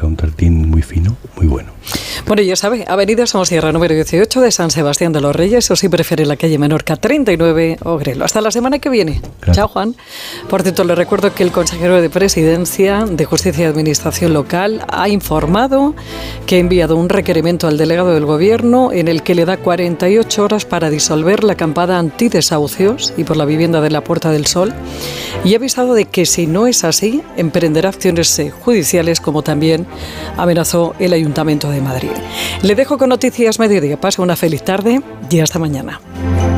sea un tartín muy fino, muy bueno. Bueno, ya sabe, Avenida Somosierra número 18 de San Sebastián de los Reyes, o si prefiere la calle Menorca 39, Ogrelo. Hasta la semana que viene. Gracias. Chao, Juan. Por cierto, le recuerdo que el consejero de Presidencia, de Justicia y Administración Local ha informado que ha enviado un requerimiento al delegado del Gobierno en el que le da 48 horas para disolver la acampada antidesahucios y por la vivienda de la Puerta del Sol, y ha avisado de que si no es así, emprenderá acciones judiciales, como también amenazó el Ayuntamiento de Madrid. Le dejo con Noticias Mediodía. Pase una feliz tarde y hasta mañana.